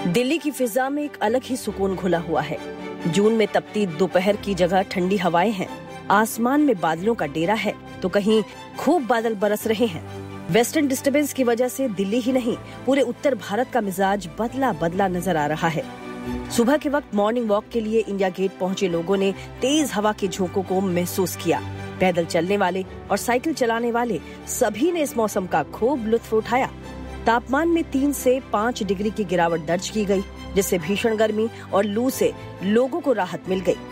दिल्ली की फिजा में एक अलग ही सुकून घुला हुआ है। जून में तपती दोपहर की जगह ठंडी हवाएं हैं। आसमान में बादलों का डेरा है तो कहीं खूब बादल बरस रहे हैं। वेस्टर्न डिस्टर्बेंस की वजह से दिल्ली ही नहीं पूरे उत्तर भारत का मिजाज बदला बदला नजर आ रहा है। सुबह के वक्त मॉर्निंग वॉक के लिए इंडिया गेट पहुंचे लोगों ने तेज हवा के झोंकों को महसूस किया। पैदल चलने वाले और साइकिल चलाने वाले सभी ने इस मौसम का खूब लुत्फ उठाया। तापमान में 3 से 5 डिग्री की गिरावट दर्ज की गई, जिससे भीषण गर्मी और लू से लोगों को राहत मिल गई।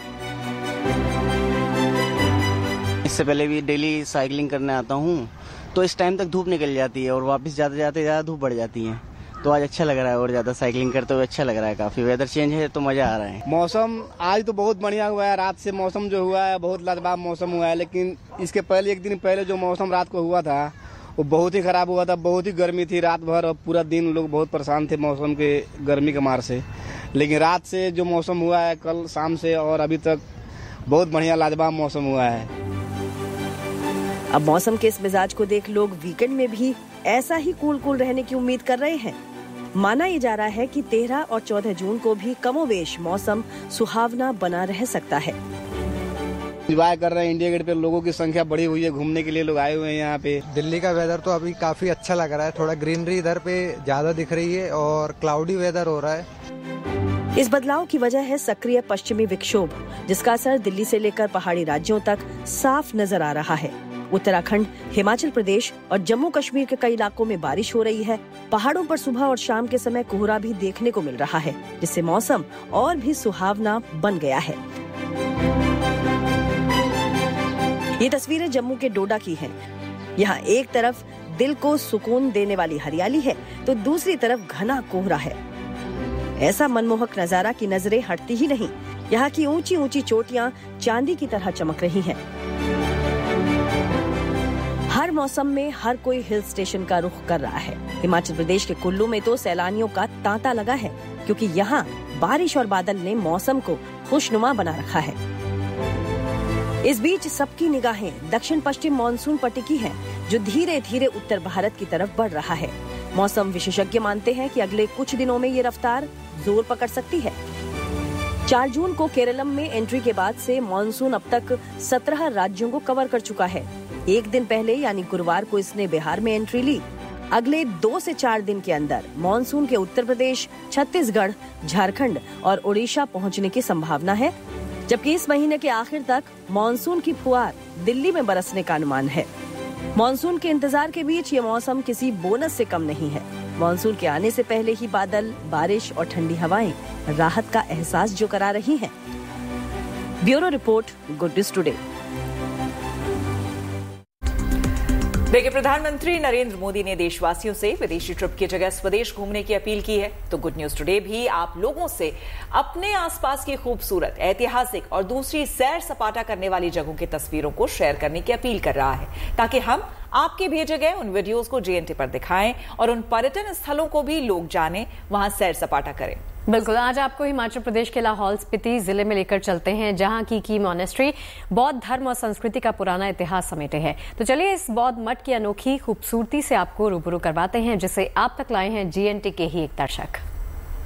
इससे पहले भी डेली साइकिलिंग करने आता हूँ, तो इस टाइम तक धूप निकल जाती है और वापस जाते जाते ज़्यादा धूप बढ़ जाती है। तो आज अच्छा लग रहा है और ज़्यादा साइकिलिंग करते हुए अच्छा लग रहा है। काफ़ी वेदर चेंज है तो मज़ा आ रहा है। मौसम आज तो बहुत बढ़िया हुआ है। रात से मौसम जो हुआ है बहुत लाजवाब मौसम हुआ है, लेकिन इसके पहले एक दिन पहले जो मौसम रात को हुआ था वो बहुत ही खराब हुआ था। बहुत ही गर्मी थी रात भर और पूरा दिन लोग बहुत परेशान थे मौसम के गर्मी के मार से। लेकिन रात से जो मौसम हुआ है कल शाम से और अभी तक बहुत बढ़िया लाजवाब मौसम हुआ है। अब मौसम के इस मिजाज को देख लोग वीकेंड में भी ऐसा ही कूल रहने की उम्मीद कर रहे हैं। माना ये जा रहा है कि 13 और 14 जून को भी कमोवेश मौसम सुहावना बना रह सकता है। एंजॉय कर रहे हैं। इंडिया गेट पे लोगों की संख्या बढ़ी हुई है, घूमने के लिए लोग आए हुए हैं यहाँ पे। दिल्ली का वेदर तो अभी काफी अच्छा लग रहा है। थोड़ा ग्रीनरी इधर पे ज्यादा दिख रही है और क्लाउडी वेदर हो रहा है। इस बदलाव की वजह है सक्रिय पश्चिमी विक्षोभ, जिसका असर दिल्ली से लेकर पहाड़ी राज्यों तक साफ नजर आ रहा है। उत्तराखंड, हिमाचल प्रदेश और जम्मू कश्मीर के कई इलाकों में बारिश हो रही है। पहाड़ों पर सुबह और शाम के समय कोहरा भी देखने को मिल रहा है, जिससे मौसम और भी सुहावना बन गया है। ये तस्वीरें जम्मू के डोडा की हैं। यहाँ एक तरफ दिल को सुकून देने वाली हरियाली है तो दूसरी तरफ घना कोहरा है। ऐसा मनमोहक नजारा की नजरें हटती ही नहीं। यहाँ की ऊंची ऊंची चोटियां चांदी की तरह चमक रही हैं। हर मौसम में हर कोई हिल स्टेशन का रुख कर रहा है। हिमाचल प्रदेश के कुल्लू में तो सैलानियों का तांता लगा है, क्योंकि यहाँ बारिश और बादल ने मौसम को खुशनुमा बना रखा है। इस बीच सबकी निगाहें दक्षिण पश्चिम मानसून पर टिकी हैं, जो धीरे धीरे उत्तर भारत की तरफ बढ़ रहा है। मौसम विशेषज्ञ मानते हैं कि अगले कुछ दिनों में ये रफ्तार जोर पकड़ सकती है। 4 जून को केरलम में एंट्री के बाद से मानसून अब तक 17 राज्यों को कवर कर चुका है। एक दिन पहले यानी गुरुवार को इसने बिहार में एंट्री ली। अगले 2 से 4 दिन के अंदर मानसून के उत्तर प्रदेश, छत्तीसगढ़, झारखंड और ओडिशा पहुंचने की संभावना है, जबकि इस महीने के आखिर तक मानसून की फुहार दिल्ली में बरसने का अनुमान है। मानसून के इंतजार के बीच ये मौसम किसी बोनस से कम नहीं है। मानसून के आने से पहले ही बादल, बारिश और ठंडी हवाएं राहत का एहसास जो करा रही हैं। Bureau report, good news today. देखिए, प्रधानमंत्री नरेंद्र मोदी ने देशवासियों से विदेशी ट्रिप की जगह स्वदेश घूमने की अपील की है। तो गुड न्यूज टुडे भी आप लोगों से अपने आसपास की खूबसूरत, ऐतिहासिक और दूसरी सैर सपाटा करने वाली जगहों की तस्वीरों को शेयर करने की अपील कर रहा है, ताकि हम आपके भेजे गए उन वीडियोस को JNT पर दिखाएं और उन पर्यटन स्थलों को भी लोग जाने, वहां सैर सपाटा करें। बिल्कुल, आज आपको हिमाचल प्रदेश के लाहौल स्पीति जिले में लेकर चलते हैं, जहां की मॉनेस्ट्री बौद्ध धर्म और संस्कृति का पुराना इतिहास समेटे है। तो चलिए इस बौद्ध मठ की अनोखी खूबसूरती से आपको रूबरू करवाते हैं, जिसे आप तक लाए हैं JNT के ही एक दर्शक।